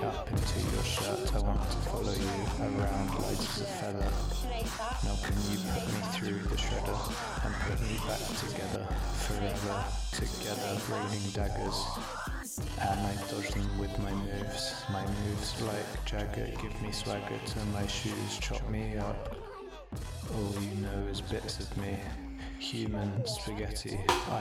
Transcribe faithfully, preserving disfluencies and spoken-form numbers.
up into your shirt. I want to follow you around light as a feather. Now can you put me through the shredder and put me back together, forever together, raining daggers. And I dodge them with my moves. My moves like Jagger give me swagger to my shoes, chop me up. All you know is bits of me. Human spaghetti. I